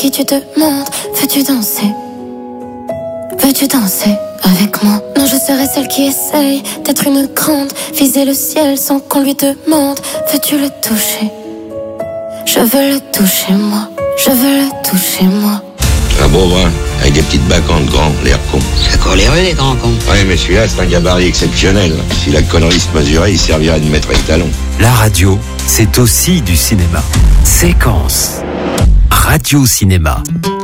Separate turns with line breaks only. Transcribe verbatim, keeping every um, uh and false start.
qui tu demandes, veux-tu danser? Veux-tu danser avec moi? Non, je serai celle qui essaye d'être une grande, viser le ciel sans qu'on lui demande. Veux-tu le toucher? Je veux le toucher moi, je veux le toucher moi.
Un beau brun, avec des petites bacantes grands, l'air con.
Ça court les rues, les grands cons.
Ouais, mais celui-là, c'est un gabarit exceptionnel. Si la connerie se mesurait, il servirait de maître étalon.
La radio, c'est aussi du cinéma. Séquence. Radio Cinéma.